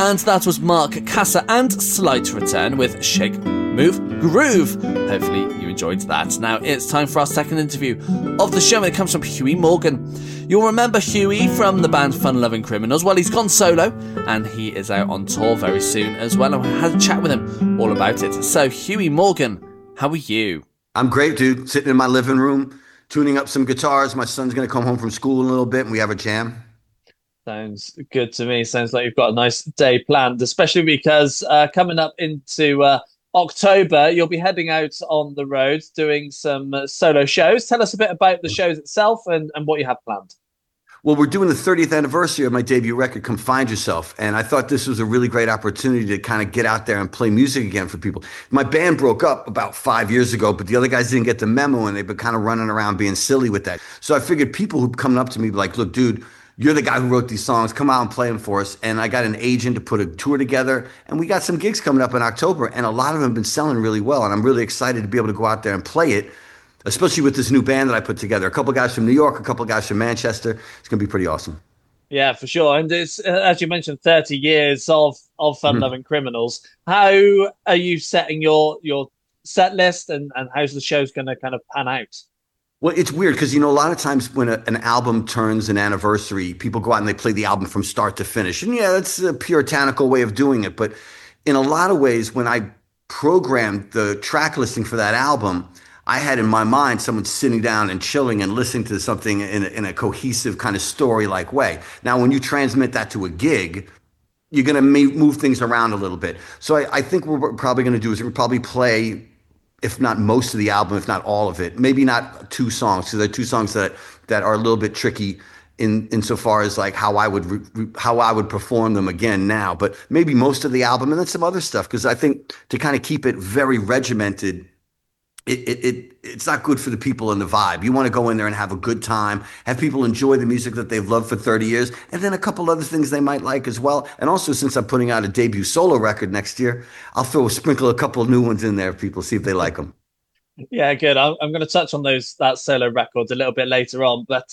And that was Mark Casa and Slight Return with Shake, Move, Groove. Hopefully you enjoyed that. Now it's time for our second interview of the show, and it comes from Huey Morgan. You'll remember Huey from the band Fun Loving Criminals. Well, he's gone solo and he is out on tour very soon as well, and I had a chat with him all about it. So Huey Morgan, how are you? I'm great, dude. Sitting in my living room, tuning up some guitars. My son's going to come home from school in a little bit and we have a jam. Sounds good to me. Sounds like you've got a nice day planned, especially because coming up into October, you'll be heading out on the road doing some solo shows. Tell us a bit about the shows itself and what you have planned. Well, we're doing the 30th anniversary of my debut record, Come Find Yourself. And I thought this was a really great opportunity to kind of get out there and play music again for people. My band broke up about 5 years ago, but the other guys didn't get the memo and they've been kind of running around being silly with that. So I figured people who come up to me like, look, dude, you're the guy who wrote these songs. Come out and play them for us. And I got an agent to put a tour together. And we got some gigs coming up in October. And a lot of them have been selling really well. And I'm really excited to be able to go out there and play it, especially with this new band that I put together. A couple of guys from New York, a couple of guys from Manchester. It's going to be pretty awesome. Yeah, for sure. And it's, as you mentioned, 30 years of Fun Loving Criminals. How are you setting your set list and how's the show's going to kind of pan out? Well, it's weird because, you know, a lot of times when an album turns an anniversary, people go out and they play the album from start to finish. And yeah, that's a puritanical way of doing it. But in a lot of ways, when I programmed the track listing for that album, I had in my mind someone sitting down and chilling and listening to something in a cohesive kind of story-like way. Now, when you transmit that to a gig, you're going to move things around a little bit. So I think what we're probably going to do is we'll probably play, if not most of the album, if not all of it, maybe not 2 songs. So there are 2 songs that are a little bit tricky insofar as like how I would perform them again now, but maybe most of the album and then some other stuff. Because I think to kind of keep it very regimented, it's not good for the people in the vibe. You want to go in there and have a good time, have people enjoy the music that they've loved for 30 years, and then a couple other things they might like as well. And also, since I'm putting out a debut solo record next year, I'll sprinkle a couple of new ones in there for people, see if they like them. Yeah, good. I'm going to touch on that solo record a little bit later on. But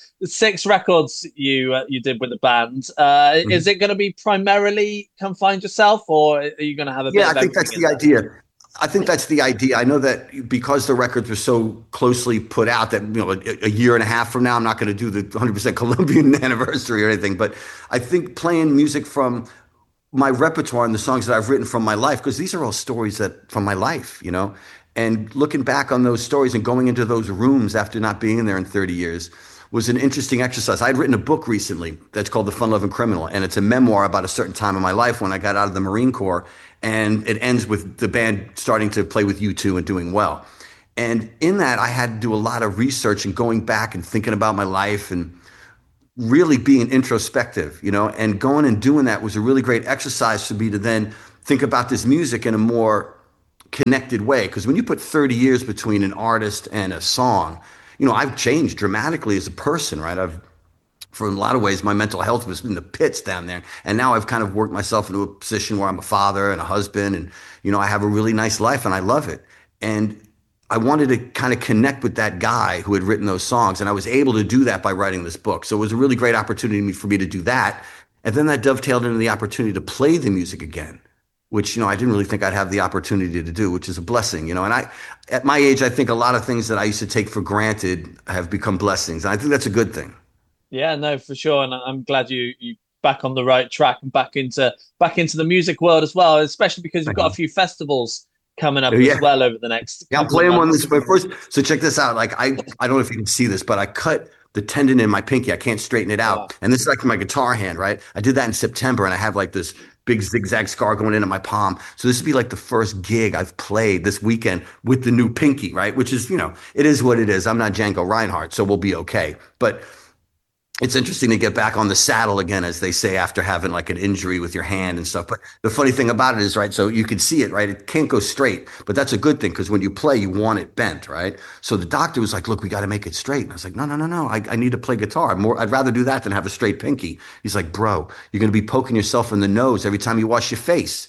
6 records you did with the band. Is it going to be primarily Come Find Yourself, or are you going to have a bit of everything? I think that's the idea. I think that's the idea. I know that because the records were so closely put out that, you know, a year and a half from now, I'm not going to do the 100% Colombian anniversary or anything. But I think playing music from my repertoire and the songs that I've written from my life, because these are all stories from my life, you know, and looking back on those stories and going into those rooms after not being in there in 30 years was an interesting exercise. I'd written a book recently that's called The Fun Loving Criminal, and it's a memoir about a certain time in my life when I got out of the Marine Corps. And it ends with the band starting to play with U2 and doing well. And in that, I had to do a lot of research and going back and thinking about my life and really being introspective, you know, and going and doing that was a really great exercise for me to then think about this music in a more connected way. Because when you put 30 years between an artist and a song, you know, I've changed dramatically as a person, right? For a lot of ways, my mental health was in the pits down there. And now I've kind of worked myself into a position where I'm a father and a husband and, you know, I have a really nice life and I love it. And I wanted to kind of connect with that guy who had written those songs. And I was able to do that by writing this book. So it was a really great opportunity for me to do that. And then that dovetailed into the opportunity to play the music again, which, you know, I didn't really think I'd have the opportunity to do, which is a blessing, you know. And at my age, I think a lot of things that I used to take for granted have become blessings. And I think that's a good thing. Yeah, no, for sure. And I'm glad you back on the right track and back into the music world as well, especially because you've got a few festivals coming up as well over the next. Yeah, I'm playing one this first. So check this out. Like I don't know if you can see this, but I cut the tendon in my pinky. I can't straighten it out. And this is like my guitar hand, right? I did that in September and I have like this big zigzag scar going into my palm. So this would be like the first gig I've played this weekend with the new pinky, right? Which is, you know, it is what it is. I'm not Django Reinhardt, so we'll be okay. But it's interesting to get back on the saddle again, as they say, after having like an injury with your hand and stuff. But the funny thing about it is, right, so you can see it, right? It can't go straight, but that's a good thing because when you play, you want it bent, right? So the doctor was like, look, we got to make it straight. And I was like, no. I need to play guitar. I'd rather do that than have a straight pinky. He's like, bro, you're going to be poking yourself in the nose every time you wash your face.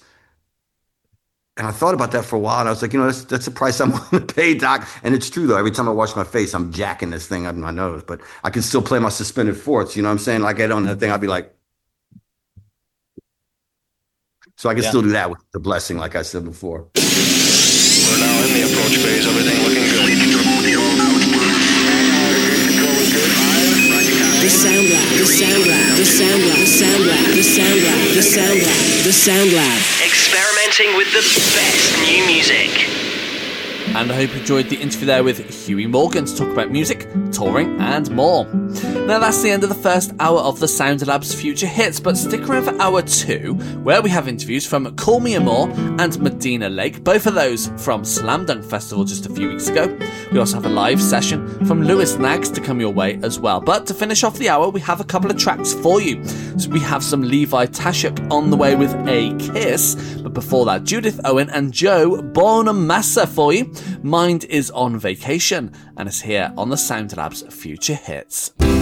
And I thought about that for a while, and I was like, you know, that's the price I'm willing to pay, doc. And it's true, though. Every time I wash my face, I'm jacking this thing on my nose. But I can still play my suspended fourths, you know what I'm saying? Like, I get on that thing, I'll be like. So I can still do that with the blessing, like I said before. We're now in the approach phase. Everything looking good. The Sound Lab, the Sound Lab, the Sound Lab, the Sound Lab, the Sound Lab, the Sound Lab, the Sound Lab. Experimenting with the best new music. And I hope you enjoyed the interview there with Huey Morgan to talk about music, touring, and more. Now that's the end of the first hour of the Sound Lab's Future Hits, but stick around for hour 2, where we have interviews from Call Me Amore and Medina Lake, both of those from Slam Dunk Festival just a few weeks ago. We also have a live session from Lewis Nags to come your way as well. But to finish off the hour, we have a couple of tracks for you. So we have some Levi Tashuk on the way with A Kiss, but before that, Judith Owen and Joe Bonamassa for you. Mind is on Vacation, and it's here on the Sound Lab's Future Hits.